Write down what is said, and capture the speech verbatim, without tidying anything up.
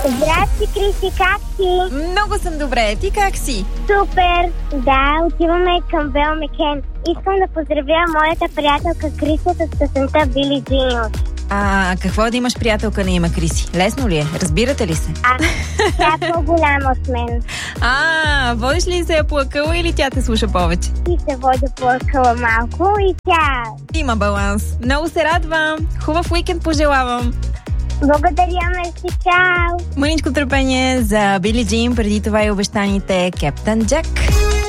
Здрасти, Криси, как си? Много съм добре. Ти как си? Супер! Да, отиваме към Белмекен. Искам да поздравя моята приятелка Криса с песента Били Джин. А какво да имаш приятелка на име Криси? Лесно ли е? Разбирате ли се? А, тя е по-голяма от мен. А, водиш ли се я плакала или тя те слуша повече? И се водя плакала малко и тя... Има баланс. Много се радвам. Хубав уикенд пожелавам. Благодаря, мерси, чао! Мъничко търпение за Били Джин, преди това и обещаните Кептън Джак.